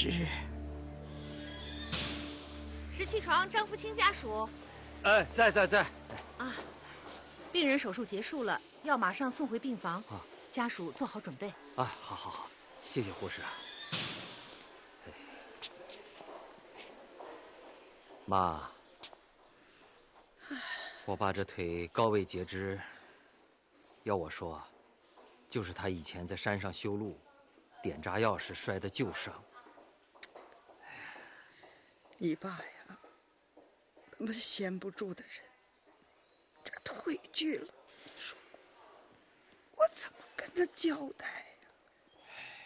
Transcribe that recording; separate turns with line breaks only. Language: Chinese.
知。
17床张福清家属。
哎，在。
啊，病人手术结束了，要马上送回病房。
啊，
家属做好准备。
啊，好，谢谢护士。妈，我爸这腿高位截肢，要我说，就是他以前在山上修路，点炸药时摔的旧伤。
你爸呀，那么闲不住的人，这腿锯了，说我怎么跟他交代